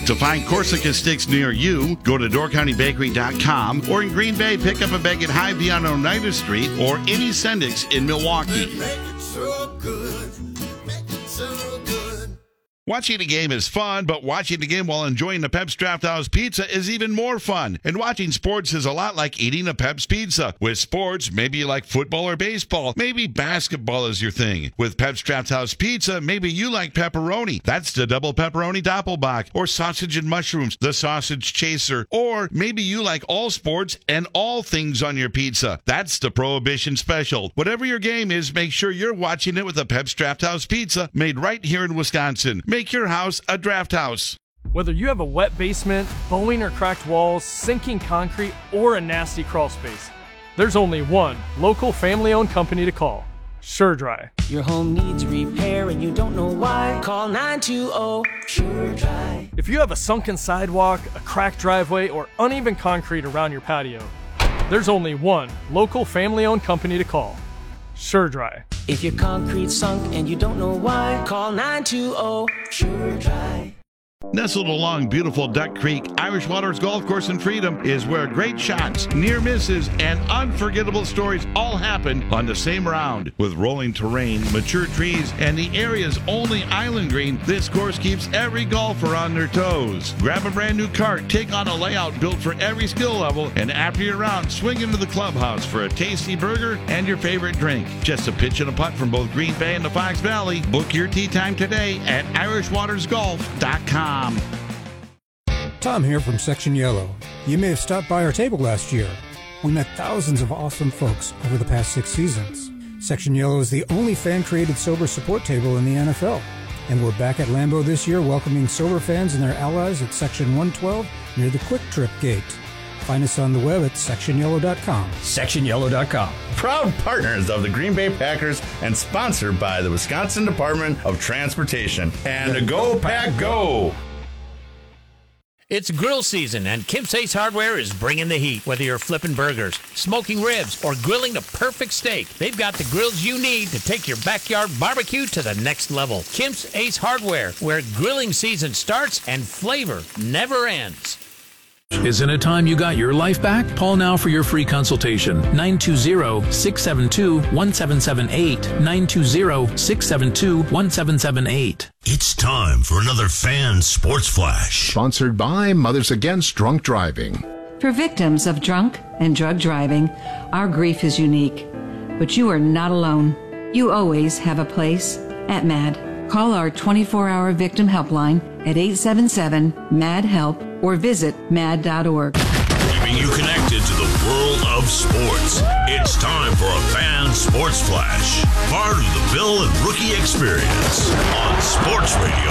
To find Corsica sticks near you, go to DoorCountyBakery.com, or in Green Bay, pick up a bag at Hy-Vee on Oneida Street or any Sendix in Milwaukee. Watching a game is fun, but watching the game while enjoying the Pep's Draft House Pizza is even more fun. And watching sports is a lot like eating a Pep's Pizza. With sports, maybe you like football or baseball. Maybe basketball is your thing. With Pep's Draft House Pizza, maybe you like pepperoni. That's the double pepperoni doppelbock. Or sausage and mushrooms, the sausage chaser. Or maybe you like all sports and all things on your pizza. That's the Prohibition Special. Whatever your game is, make sure you're watching it with a Pep's Draft House Pizza made right here in Wisconsin. Make your house a draft house. Whether you have a wet basement, bowing or cracked walls, sinking concrete, or a nasty crawl space, there's only one local family-owned company to call. SureDry. Your home needs repair and you don't know why. Call 920 SureDry. If you have a sunken sidewalk, a cracked driveway, or uneven concrete around your patio, there's only one local family-owned company to call. SureDry. If your concrete's sunk and you don't know why, call 920 SureDry. Nestled along beautiful Duck Creek, Irish Waters Golf Course in Freedom is where great shots, near misses, and unforgettable stories all happen on the same round. With rolling terrain, mature trees, and the area's only island green, this course keeps every golfer on their toes. Grab a brand new cart, take on a layout built for every skill level, and after your round, swing into the clubhouse for a tasty burger and your favorite drink. Just a pitch and a putt from both Green Bay and the Fox Valley. Book your tee time today at irishwatersgolf.com. Tom here from Section Yellow. You may have stopped by our table last year. We met thousands of awesome folks over the past 6 seasons. Section Yellow is the only fan-created sober support table in the NFL. And we're back at Lambeau this year welcoming sober fans and their allies at Section 112 near the Quick Trip Gate. Find us on the web at sectionyellow.com. Sectionyellow.com. Proud partners of the Green Bay Packers and sponsored by the Wisconsin Department of Transportation. And Go Pack Go! It's grill season, and Kemp's Ace Hardware is bringing the heat. Whether you're flipping burgers, smoking ribs, or grilling the perfect steak, they've got the grills you need to take your backyard barbecue to the next level. Kemp's Ace Hardware, where grilling season starts and flavor never ends. Isn't it time you got your life back? Call now for your free consultation. 920-672-1778. 920-672-1778. It's time for another Fan Sports Flash. Sponsored by Mothers Against Drunk Driving. For victims of drunk and drug driving, our grief is unique. But you are not alone. You always have a place at MAD. Call our 24-hour victim helpline at 877-MAD-HELP or visit mad.org. Keeping you connected to the world of sports. It's time for a Fan Sports Flash. Part of the Bill and Rookie Experience on Sports Radio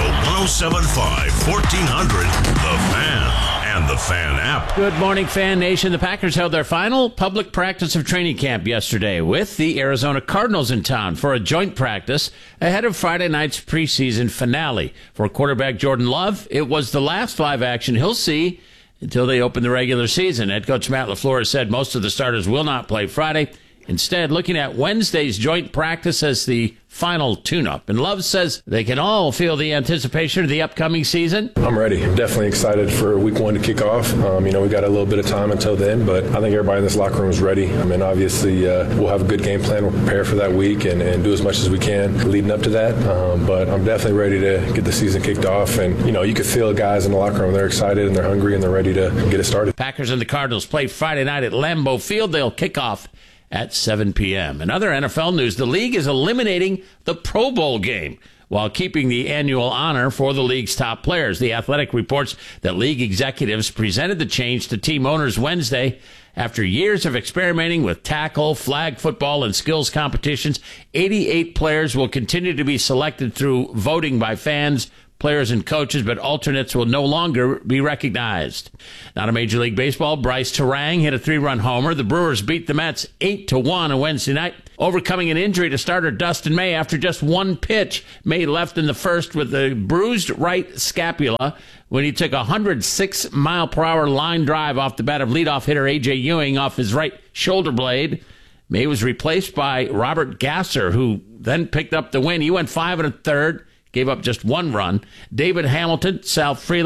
107.5, 1400, The Fan and the Fan app. Good morning, Fan Nation. The Packers held their final public practice of training camp yesterday with the Arizona Cardinals in town for a joint practice ahead of Friday night's preseason finale. For quarterback Jordan Love, it was the last live action he'll see until they open the regular season. Head coach Matt LaFleur said most of the starters will not play Friday. Instead, looking at Wednesday's joint practice as the final tune-up. And Love says they can all feel the anticipation of the upcoming season. I'm ready. I'm definitely excited for week one to kick off. We got a little bit of time until then, but I think everybody in this locker room is ready. Obviously, we'll have a good game plan. We'll prepare for that week and do as much as we can leading up to that. But I'm definitely ready to get the season kicked off. And, you can feel guys in the locker room. They're excited and they're hungry and they're ready to get it started. Packers and the Cardinals play Friday night at Lambeau Field. They'll kick off at 7 p.m. In other NFL news, the league is eliminating the Pro Bowl game while keeping the annual honor for the league's top players. The Athletic reports that league executives presented the change to team owners Wednesday. After years of experimenting with tackle, flag football, and skills competitions, 88 players will continue to be selected through voting by fans, players, and coaches, but alternates will no longer be recognized. Not a Major League Baseball, Bryce Terang hit a 3-run homer. The Brewers beat the Mets 8-1 on Wednesday night, overcoming an injury to starter Dustin May after just one pitch. May left in the first with a bruised right scapula when he took a 106-mile-per-hour line drive off the bat of leadoff hitter A.J. Ewing off his right shoulder blade. May was replaced by Robert Gasser, who then picked up the win. He went 5 1/3. Gave up just one run. David Hamilton, Sal Frelick,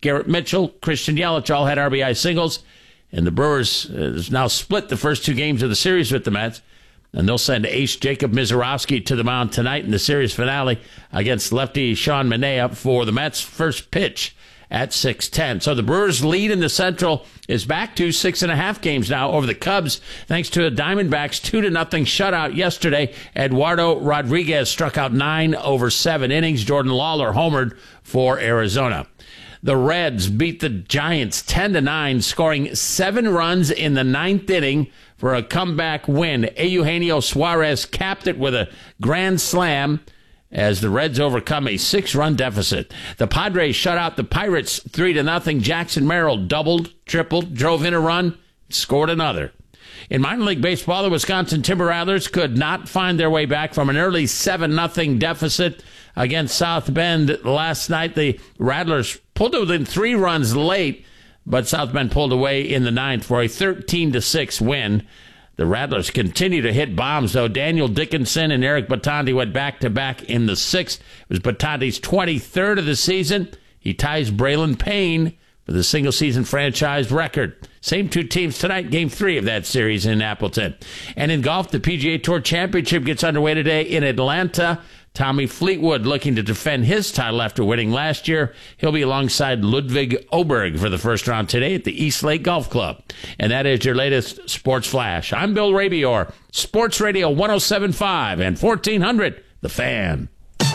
Garrett Mitchell, Christian Yelich all had RBI singles. And the Brewers has now split the first 2 games of the series with the Mets. And they'll send ace Jacob Misiorowski to the mound tonight in the series finale against lefty Sean Manaea for the Mets' first pitch at 6:10. So the Brewers' lead in the Central is back to 6.5 games now over the Cubs, thanks to a Diamondbacks 2-0 shutout yesterday. Eduardo Rodriguez struck out 9 over 7 innings. Jordan Lawler homered for Arizona. The Reds beat the Giants 10-9, scoring 7 runs in the 9th inning for a comeback win. Eugenio Suarez capped it with a grand slam as the Reds overcome a 6-run deficit. The Padres shut out the Pirates 3-0. Jackson Merrill doubled, tripled, drove in a run, scored another. In minor league baseball, the Wisconsin Timber Rattlers could not find their way back from an early 7-0 deficit against South Bend last night. The Rattlers pulled it within 3 runs late, but South Bend pulled away in the 9th for a 13-6 win. The Rattlers continue to hit bombs, though. Daniel Dickinson and Eric Batandi went back-to-back in the 6th. It was Batandi's 23rd of the season. He ties Braylon Payne for the single-season franchise record. Same 2 teams tonight, Game 3 of that series in Appleton. And in golf, the PGA Tour Championship gets underway today in Atlanta. Tommy Fleetwood looking to defend his title after winning last year. He'll be alongside Ludwig Oberg for the first round today at the East Lake Golf Club. And that is your latest Sports Flash. I'm Bill Rabior, Sports Radio 107.5 and 1400, The Fan.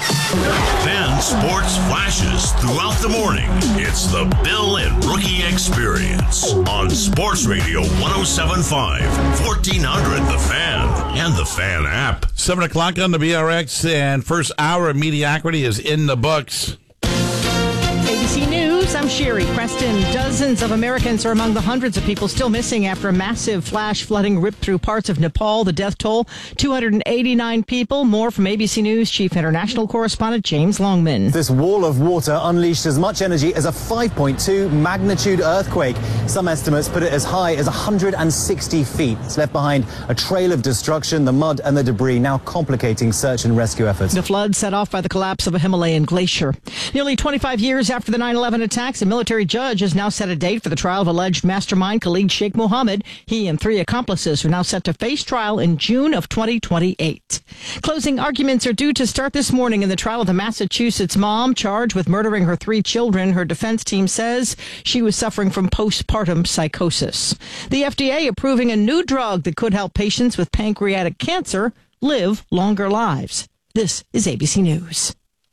Fan Sports Flashes throughout the morning. It's the Bill and Rookie Experience on Sports Radio 107.5, 1400 The Fan, and the Fan app. 7 o'clock on the BRX, and first hour of mediocrity is in the books. ABC News, I'm Sherry Preston. Dozens of Americans are among the hundreds of people still missing after a massive flash flooding ripped through parts of Nepal. The death toll, 289 people. More from ABC News Chief International Correspondent James Longman. This wall of water unleashed as much energy as a 5.2 magnitude earthquake. Some estimates put it as high as 160 feet. It's left behind a trail of destruction, the mud and the debris now complicating search and rescue efforts. The flood set off by the collapse of a Himalayan glacier. Nearly 25 years after the 9/11 attacks, a military judge has now set a date for the trial of alleged mastermind Khalid Sheikh Mohammed. He and 3 accomplices are now set to face trial in June of 2028. Closing arguments are due to start this morning in the trial of the Massachusetts mom charged with murdering her 3 children. Her defense team says she was suffering from postpartum psychosis. The FDA approving a new drug that could help patients with pancreatic cancer live longer lives. This is ABC News.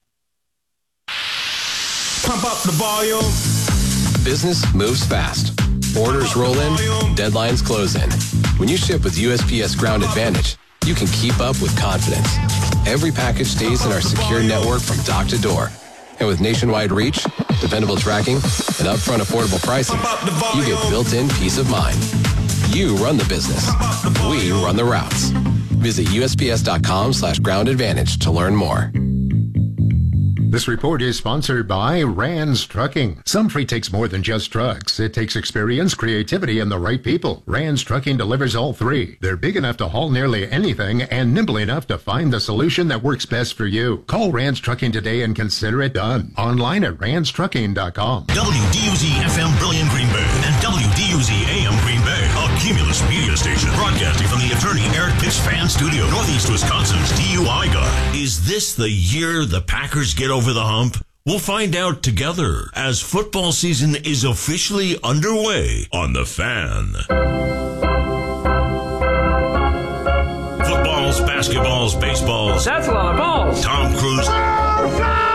Pump up the volume. Business moves fast. Orders roll in, deadlines close in. When you ship with USPS Ground Advantage, you can keep up with confidence. Every package stays in our secure network from dock to door. And with nationwide reach, dependable tracking, and upfront affordable pricing, you get built-in peace of mind. You run the business. We run the routes. Visit USPS.com/Ground Advantage to learn more. This report is sponsored by Rands Trucking. Some freight takes more than just trucks. It takes experience, creativity, and the right people. Rands Trucking delivers all 3. They're big enough to haul nearly anything and nimble enough to find the solution that works best for you. Call Rands Trucking today and consider it done. Online at randstrucking.com. WDUZ FM Brilliant Green Bay and WDUZ AM Green Bay, a Cumulus media station broadcasting from the Attorney Eric Pitts Fan Studio, Northeast Wisconsin's DUI guy. Is this the year the Packers get over the hump? We'll find out together as football season is officially underway on The Fan. Footballs, basketballs, baseballs. That's a lot of balls. Tom Cruise.